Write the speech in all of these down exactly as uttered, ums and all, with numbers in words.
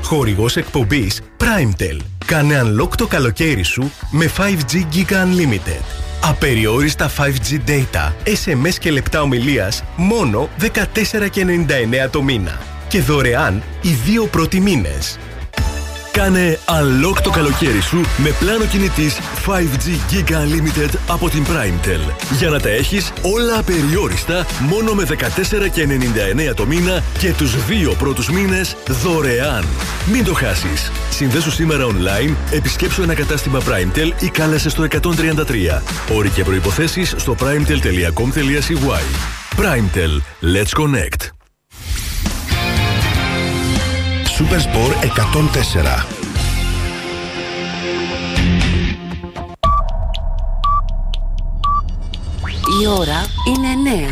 Χορηγός εκπομπής Primetel. Κάνε unlock το καλοκαίρι σου με φάιβ τζι Giga Unlimited. Απεριόριστα φάιβ τζι data, ες εμ ες και λεπτά ομιλίας μόνο δεκατέσσερα και ενενήντα εννέα το μήνα. Και δωρεάν οι δύο πρώτοι μήνες. Κάνε unlock το καλοκαίρι σου με πλάνο κινητής φάιβ τζι Giga Unlimited από την Primetel. Για να τα έχεις όλα απεριόριστα μόνο με δεκατέσσερα και ενενήντα εννέα το μήνα και τους δύο πρώτους μήνες δωρεάν. Μην το χάσεις. Συνδέσου σήμερα online, επισκέψου ένα κατάστημα Primetel ή κάλεσε στο εκατόν τριάντα τρία. Όροι και προϋποθέσεις στο primetel τελεία com τελεία c y. Primetel. Let's connect. Supersport εκατόν τέσσερα. Η ώρα είναι εννέα.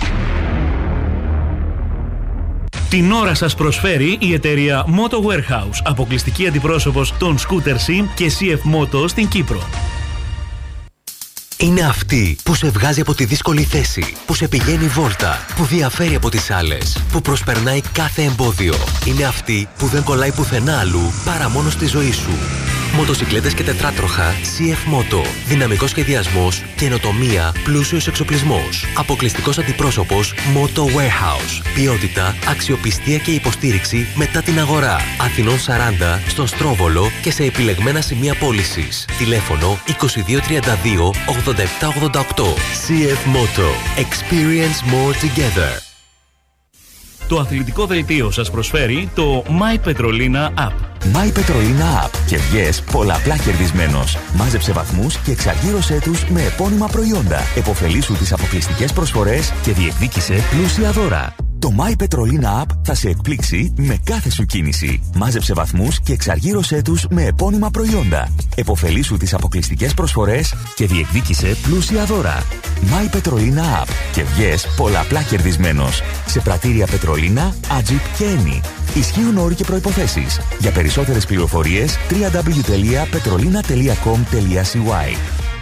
Την ώρα σας προσφέρει η εταιρεία Moto Warehouse, αποκλειστική αντιπρόσωπος των Scooter Sim και σι εφ Moto στην Κύπρο. Είναι αυτή που σε βγάζει από τη δύσκολη θέση, που σε πηγαίνει βόλτα, που διαφέρει από τις άλλες, που προσπερνάει κάθε εμπόδιο. Είναι αυτή που δεν κολλάει πουθενά αλλού παρά μόνο στη ζωή σου. Μοτοσικλέτες και τετράτροχα σι εφ Moto. Δυναμικός σχεδιασμός, καινοτομία, πλούσιος εξοπλισμός. Αποκλειστικός αντιπρόσωπος Moto Warehouse. Ποιότητα, αξιοπιστία και υποστήριξη μετά την αγορά. Αθηνών σαράντα, στον Στρόβολο και σε επιλεγμένα σημεία πώλησης. Τηλέφωνο είκοσι δύο τριάντα δύο ογδόντα επτά ογδόντα οκτώ. σι εφ Moto. Experience more together. Το αθλητικό δελτίο σας προσφέρει το My Petrolina App. My Petrolina App. Και βγες πολλαπλά κερδισμένος. Μάζεψε βαθμούς και εξαργύρωσέ τους με επώνυμα προϊόντα. Εποφελήσου τις αποκλειστικές προσφορές και διεκδίκησε πλούσια δώρα. Το My Petrolina App θα σε εκπλήξει με κάθε σου κίνηση. Μάζεψε βαθμούς και εξαργύρωσέ τους με επώνυμα προϊόντα. Εποφελήσου τις αποκλειστικές προσφορές και διεκδίκησε πλούσια δώρα. My Petrolina App. Και βγες πολλαπλά κερδισμένος. Σε πρατήρια Πετρολίνα, Ατζιπ και Eni. Ισχύουν όροι και προϋποθέσεις. Για περισσότερες πληροφορίες double-u double-u double-u τελεία petrolina τελεία com τελεία c y.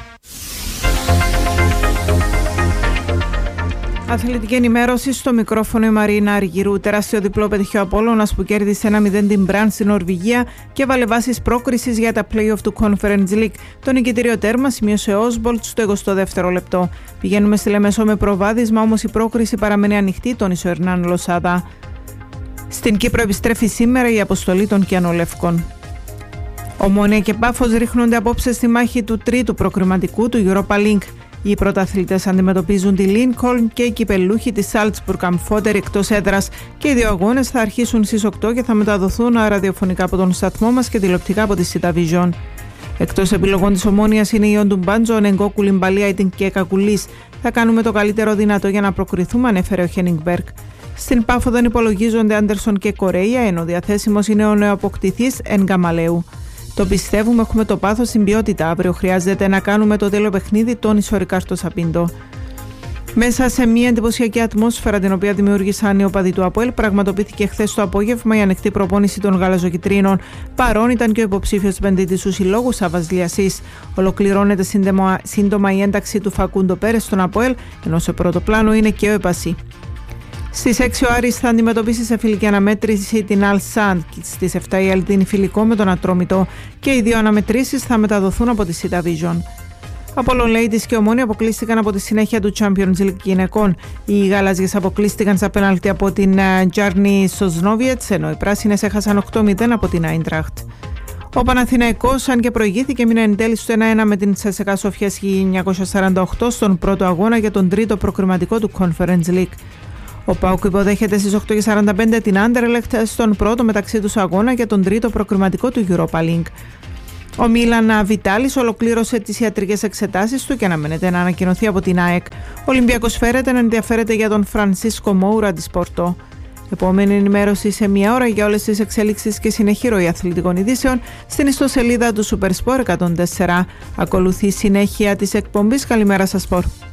Αθλητική ενημέρωση στο μικρόφωνο η Μαρίνα Αργυρού. Τεράστιο διπλό πέτυχε ο Απόλλωνας που κέρδισε ένα μηδέν την Μπραντ στην Νορβηγία και βάλε βάσεις πρόκρισης για τα play-off του Conference League. Το νικητήριο τέρμα σημείωσε ο Osbolt στο εικοστό δεύτερο λεπτό. Πηγαίνουμε στη Λεμεσό με προβάδισμα, όμως η πρόκριση παραμένει ανοιχτή, τόνισε ο Ερνάν Λοσάδα. Στην Κύπρο επιστρέφει σήμερα η αποστολή των Κιανολεύκων. Ομόνοια και Πάφος ρίχνονται απόψε στη μάχη του τρίτου προκριματικού του Europa League. Οι πρωταθλητές αντιμετωπίζουν τη Lincoln και οι κυπελούχοι τη Salzburg Amfoter εκτός έδρας και οι δύο αγώνες θα αρχίσουν στις οκτώ και θα μεταδοθούν ραδιοφωνικά από τον σταθμό μας και τηλεοπτικά από τη Sita Vision. Εκτός επιλογών της Ομόνοιας είναι η Οντουμπάντζο, Νεγκόκου, Λιμπαλία και Κακουλής. Θα κάνουμε το καλύτερο δυνατό για να προκριθούμε, ανέφερε ο Χένιγκμπεργκ. Στην Πάφο δεν υπολογίζονται Άντερσον και Κορέια, ενώ διαθέσιμος είναι ο νεοαποκτηθής Ενγκαμαλέου. Το πιστεύουμε, έχουμε το πάθος στην ποιότητα. Αύριο χρειάζεται να κάνουμε το τέλειο παιχνίδι, τόνισε ο Ρικάρτο Σαπίντο. Μέσα σε μια εντυπωσιακή ατμόσφαιρα την οποία δημιούργησαν οι οπαδοί του ΑΠΟΕΛ, πραγματοποιήθηκε χθες το απόγευμα η ανοιχτή προπόνηση των γαλαζοκυτρίνων. Παρόν ήταν και ο υποψήφιος επενδυτής του συλλόγου Σάββας Λιασής. Ολοκληρώνεται σύντομα, σύντομα η ένταξη του Φακούντο Πέρες στον ΑΠΟΕΛ, ενώ σε πρώτο πλάνο είναι και ο Επασί. Στις έξι ο Άρης θα αντιμετωπίσει σε φιλική αναμέτρηση την Al Sadd. Στις επτά η Αλτίνη φιλικό με τον Ατρόμητο και οι δύο αναμετρήσεις θα μεταδοθούν από τη Sita Vision. Απόλλων Ladies και Ομόνοια αποκλείστηκαν από τη συνέχεια του Champions League γυναικών. Οι γαλάζιες αποκλείστηκαν στα πέναλτι από την Τζάρνι Σοσνόβιετς, ενώ οι πράσινες έχασαν οκτώ μηδέν από την Άιντραχτ. Ο Παναθηναϊκός, αν και προηγήθηκε, μείνει εν τέλει στο ένα ένα με την Τσέσσεκα Σοφία χίλια εννιακόσια σαράντα οκτώ στον πρώτο αγώνα για τον τρίτο προκριματικό του Conference League. Ο ΠΑΟΚ υποδέχεται στις οκτώ και σαράντα πέντε την Anderlecht στον πρώτο μεταξύ τους αγώνα για τον τρίτο προκριματικό του Europa League. Ο Μίλαν Βιτάλης ολοκλήρωσε τις ιατρικές εξετάσεις του και αναμένεται να ανακοινωθεί από την ΑΕΚ. Ο Ολυμπιακός φέρεται να ενδιαφέρεται για τον Φρανσίσκο Μόουρα της Πορτό. Επόμενη ενημέρωση σε μία ώρα για όλες τις εξέλιξεις και συνεχή ροή αθλητικών ειδήσεων στην ιστοσελίδα του Supersport εκατόν τέσσερα. Ακολουθεί συνέχεια της εκπομπής. Καλημέρα σας, Σπορ.